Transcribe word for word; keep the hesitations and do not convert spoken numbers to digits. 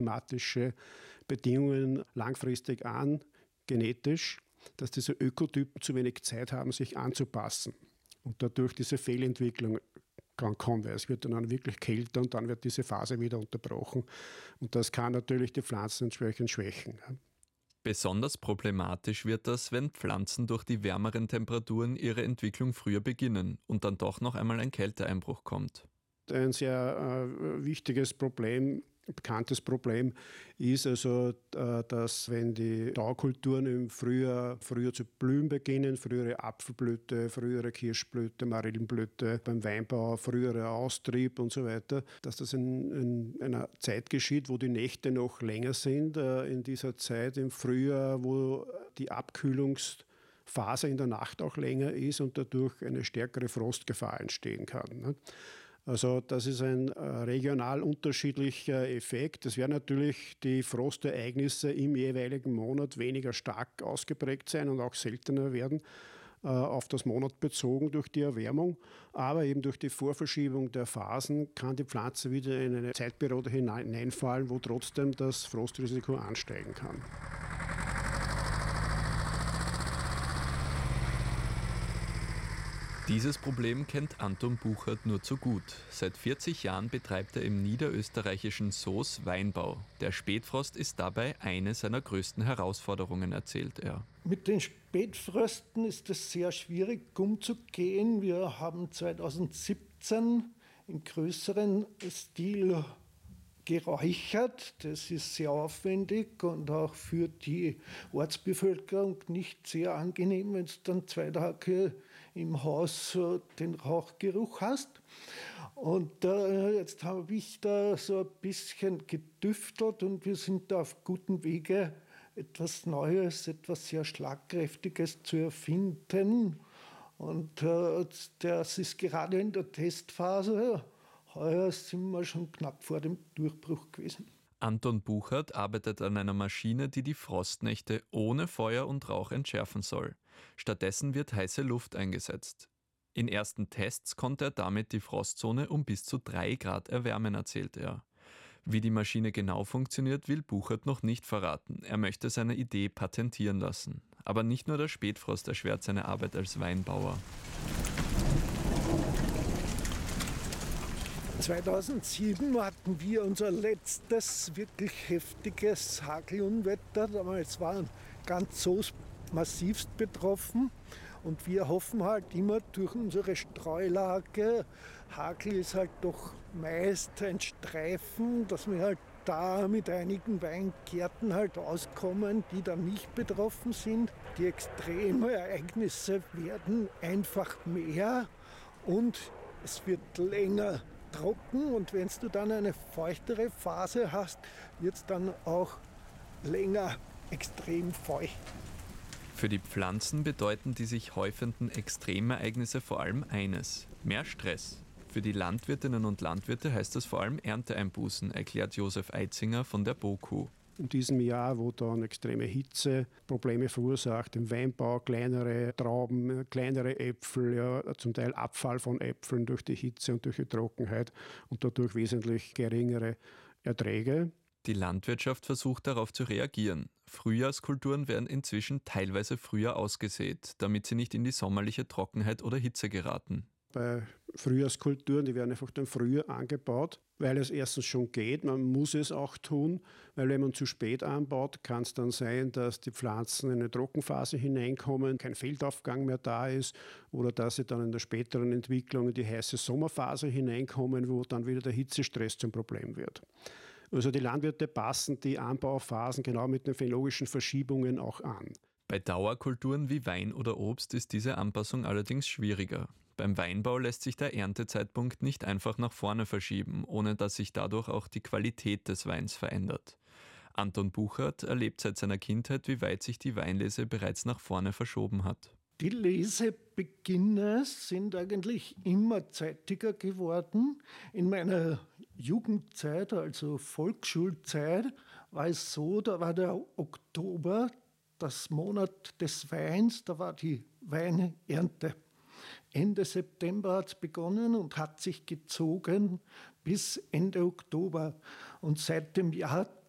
klimatische Bedingungen langfristig an, genetisch, dass diese Ökotypen zu wenig Zeit haben, sich anzupassen und dadurch diese Fehlentwicklung kann kommen, weil es wird dann wirklich kälter und dann wird diese Phase wieder unterbrochen und das kann natürlich die Pflanzen entsprechend schwächen. Besonders problematisch wird das, wenn Pflanzen durch die wärmeren Temperaturen ihre Entwicklung früher beginnen und dann doch noch einmal ein Kälteeinbruch kommt. Ein sehr äh, wichtiges Problem, bekanntes Problem ist also, äh, dass wenn die Taukulturen im Frühjahr früher zu blühen beginnen, frühere Apfelblüte, frühere Kirschblüte, Marillenblüte, beim Weinbau früherer Austrieb und so weiter, dass das in, in einer Zeit geschieht, wo die Nächte noch länger sind, äh, in dieser Zeit im Frühjahr, wo die Abkühlungsphase in der Nacht auch länger ist und dadurch eine stärkere Frostgefahr entstehen kann. Ne? Also das ist ein äh, regional unterschiedlicher Effekt. Es werden natürlich die Frostereignisse im jeweiligen Monat weniger stark ausgeprägt sein und auch seltener werden äh, auf das Monat bezogen durch die Erwärmung. Aber eben durch die Vorverschiebung der Phasen kann die Pflanze wieder in eine Zeitperiode hineinfallen, wo trotzdem das Frostrisiko ansteigen kann. Dieses Problem kennt Anton Buchert nur zu gut. Seit vierzig Jahren betreibt er im niederösterreichischen Soos Weinbau. Der Spätfrost ist dabei eine seiner größten Herausforderungen, erzählt er. Mit den Spätfrösten ist es sehr schwierig umzugehen. Wir haben zweitausendsiebzehn in größeren Stil geräuchert. Das ist sehr aufwendig und auch für die Ortsbevölkerung nicht sehr angenehm, wenn du dann zwei Tage im Haus den Rauchgeruch hast. Und äh, jetzt habe ich da so ein bisschen gedüftelt und wir sind da auf gutem Wege, etwas Neues, etwas sehr Schlagkräftiges zu erfinden. Und äh, das ist gerade in der Testphase. Heuer sind wir schon knapp vor dem Durchbruch gewesen. Anton Buchert arbeitet an einer Maschine, die die Frostnächte ohne Feuer und Rauch entschärfen soll. Stattdessen wird heiße Luft eingesetzt. In ersten Tests konnte er damit die Frostzone um bis zu drei Grad erwärmen, erzählt er. Wie die Maschine genau funktioniert, will Buchert noch nicht verraten. Er möchte seine Idee patentieren lassen. Aber nicht nur der Spätfrost erschwert seine Arbeit als Weinbauer. zweitausendsieben hatten wir unser letztes wirklich heftiges Hagelunwetter. Damals waren ganz so massivst betroffen. Und wir hoffen halt immer durch unsere Streulage, Hagel ist halt doch meist ein Streifen, dass wir halt da mit einigen Weingärten halt auskommen, die dann nicht betroffen sind. Die extremen Ereignisse werden einfach mehr und es wird länger trocken und wenn du dann eine feuchtere Phase hast, wird es dann auch länger extrem feucht. Für die Pflanzen bedeuten die sich häufenden Extremereignisse vor allem eines: mehr Stress. Für die Landwirtinnen und Landwirte heißt das vor allem Ernteeinbußen, erklärt Josef Eitzinger von der BOKU. In diesem Jahr, wo dann extreme Hitze Probleme verursacht, im Weinbau kleinere Trauben, kleinere Äpfel, ja, zum Teil Abfall von Äpfeln durch die Hitze und durch die Trockenheit und dadurch wesentlich geringere Erträge. Die Landwirtschaft versucht darauf zu reagieren. Frühjahrskulturen werden inzwischen teilweise früher ausgesät, damit sie nicht in die sommerliche Trockenheit oder Hitze geraten. Bei Frühjahrskulturen, die werden einfach dann früher angebaut, weil es erstens schon geht, man muss es auch tun, weil wenn man zu spät anbaut, kann es dann sein, dass die Pflanzen in eine Trockenphase hineinkommen, kein Feldaufgang mehr da ist oder dass sie dann in der späteren Entwicklung in die heiße Sommerphase hineinkommen, wo dann wieder der Hitzestress zum Problem wird. Also die Landwirte passen die Anbauphasen genau mit den phänologischen Verschiebungen auch an. Bei Dauerkulturen wie Wein oder Obst ist diese Anpassung allerdings schwieriger. Beim Weinbau lässt sich der Erntezeitpunkt nicht einfach nach vorne verschieben, ohne dass sich dadurch auch die Qualität des Weins verändert. Anton Buchert erlebt seit seiner Kindheit, wie weit sich die Weinlese bereits nach vorne verschoben hat. Die Lesebeginne sind eigentlich immer zeitiger geworden. In meiner Jugendzeit, also Volksschulzeit, war es so, da war der Oktober, das Monat des Weins, da war die Weinernte. Ende September hat es begonnen und hat sich gezogen bis Ende Oktober. Und seit dem Jahr